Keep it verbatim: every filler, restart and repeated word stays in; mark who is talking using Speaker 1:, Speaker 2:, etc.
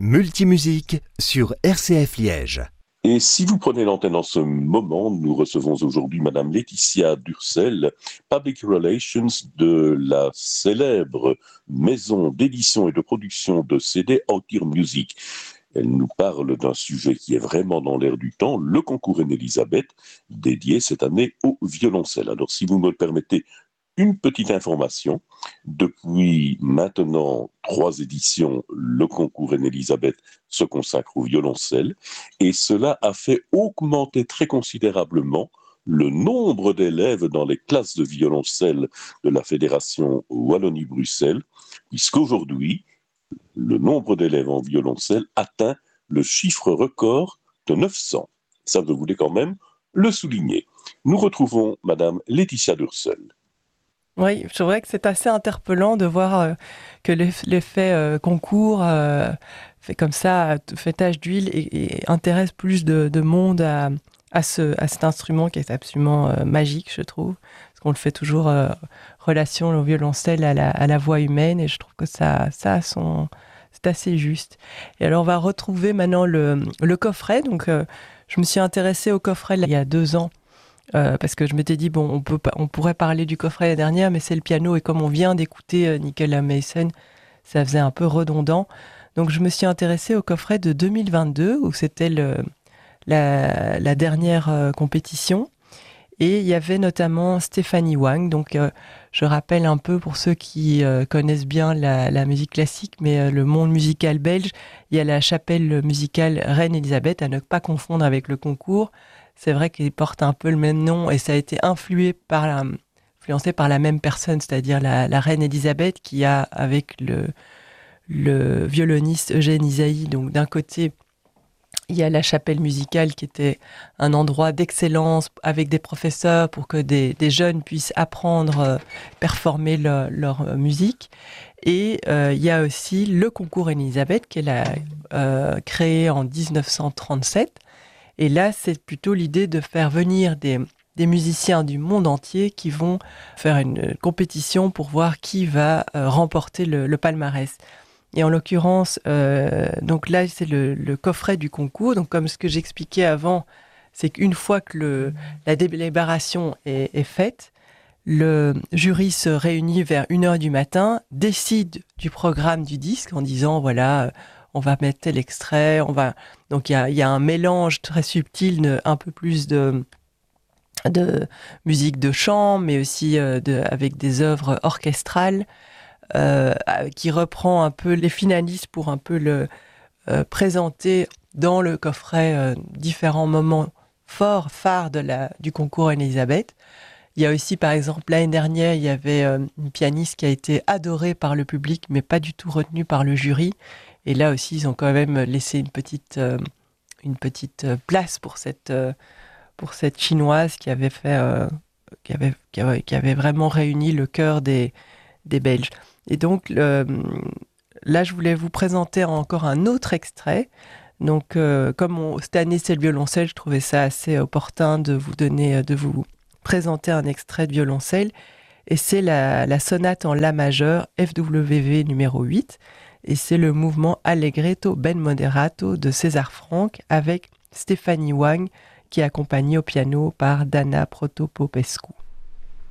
Speaker 1: Multimusique sur R C F Liège.
Speaker 2: Et si vous prenez l'antenne en ce moment, nous recevons aujourd'hui Madame Laetitia Durcel, Public Relations de la célèbre maison d'édition et de production de C D Autir Music. Elle nous parle d'un sujet qui est vraiment dans l'air du temps, le concours Reine-Élisabeth, dédié cette année au violoncelle. Alors si vous me le permettez, une petite information. Depuis maintenant trois éditions, le concours Reine-Élisabeth se consacre au violoncelle et cela a fait augmenter très considérablement le nombre d'élèves dans les classes de violoncelle de la Fédération Wallonie-Bruxelles, puisqu'aujourd'hui, le nombre d'élèves en violoncelle atteint le chiffre record de neuf cents. Ça, je voulais quand même le souligner. Nous retrouvons Madame Laetitia Durcel.
Speaker 3: Oui, je trouvais que c'est assez interpellant de voir euh, que l'effet euh, concours euh, fait comme ça, fait tache d'huile et, et intéresse plus de, de monde à, à, ce, à cet instrument qui est absolument euh, magique, je trouve. Parce qu'on le fait toujours euh, relation au violoncelle à la, à la voix humaine et je trouve que ça, ça a son, c'est assez juste. Et alors on va retrouver maintenant le, le coffret. Donc euh, je me suis intéressée au coffret là, il y a deux ans. Euh, parce que je m'étais dit, bon, on, peut, on pourrait parler du coffret la dernière, mais c'est le piano, et comme on vient d'écouter euh, Nicolas Mason, ça faisait un peu redondant. Donc je me suis intéressée au coffret de deux mille vingt-deux, où c'était le, la, la dernière euh, compétition, et il y avait notamment Stéphanie Wang. Donc euh, je rappelle un peu pour ceux qui euh, connaissent bien la, la musique classique, mais euh, le monde musical belge, il y a la chapelle musicale Reine-Élisabeth, à ne pas confondre avec le concours. C'est vrai qu'il porte un peu le même nom et ça a été influé par la, influencé par la même personne, c'est-à-dire la, la reine Élisabeth qui a, avec le, le violoniste Eugène Ysaÿe, donc d'un côté, il y a la chapelle musicale qui était un endroit d'excellence avec des professeurs pour que des, des jeunes puissent apprendre, euh, performer le, leur musique. Et euh, il y a aussi le concours Reine-Élisabeth qu'elle a euh, créé en dix-neuf cent trente-sept. Et là, c'est plutôt l'idée de faire venir des, des musiciens du monde entier qui vont faire une compétition pour voir qui va euh, remporter le, le palmarès. Et en l'occurrence, euh, donc là, c'est le, le coffret du concours. Donc comme ce que j'expliquais avant, c'est qu'une fois que le, la délibération est, est faite, le jury se réunit vers une heure du matin, décide du programme du disque en disant, voilà, on va mettre tel extrait, on va... Donc il y a, y a un mélange très subtil, un peu plus de, de musique de chant, mais aussi euh, de, avec des œuvres orchestrales, euh, qui reprend un peu les finalistes pour un peu le euh, présenter dans le coffret euh, différents moments forts, phares de la, du concours Reine-Élisabeth. Il y a aussi, par exemple, l'année dernière, il y avait euh, une pianiste qui a été adorée par le public, mais pas du tout retenue par le jury. Et là aussi, ils ont quand même laissé une petite, euh, une petite place pour cette, euh, pour cette chinoise qui avait fait, euh, qui avait, qui avait, qui avait vraiment réuni le cœur des, des Belges. Et donc, le, là, je voulais vous présenter encore un autre extrait. Donc, euh, comme on, cette année, c'est le violoncelle, je trouvais ça assez opportun de vous donner, de vous présenter un extrait de violoncelle. Et c'est la, la sonate en La majeur, F W V numéro huit. Et c'est le mouvement Allegretto ben moderato de César Franck avec Stéphanie Wang qui est accompagnée au piano par Dana Protopopescu.